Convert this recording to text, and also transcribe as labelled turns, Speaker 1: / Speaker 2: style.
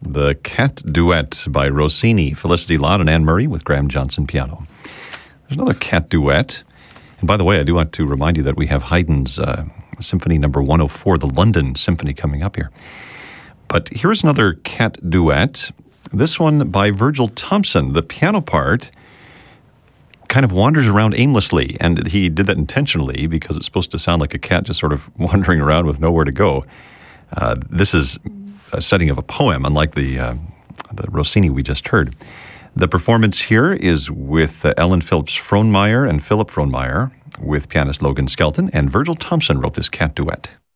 Speaker 1: The Cat Duet by Rossini, Felicity Lott and Anne Murray with Graham Johnson piano. There's another cat duet. And by the way, I do want to remind you that we have Haydn's Symphony Number 104, the London Symphony, coming up here. But here's another cat duet. This one by Virgil Thomson. The piano part kind of wanders around aimlessly, and he did that intentionally because it's supposed to sound like a cat just sort of wandering around with nowhere to go. This is a setting of a poem, unlike the Rossini we just heard. The performance here is with Ellen Phillips Frohnmeyer and Philip Frohnmeyer with pianist Logan Skelton, and Virgil Thomson wrote this cat duet.